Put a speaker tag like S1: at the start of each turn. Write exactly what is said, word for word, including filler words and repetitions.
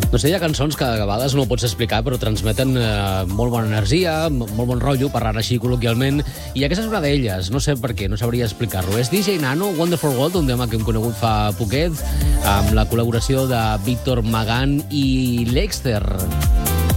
S1: No sé, hi ha cançons que a vegades no ho pots explicar, però transmeten eh, molt bona energia, molt bon rotllo, parlant així col·loquialment, i aquesta és una d'elles. No sé per què, no sabria explicar-lo. És D J Nano, Wonderful World, un tema que hem conegut fa poquet, amb la col·laboració de Víctor Magán i Lexter.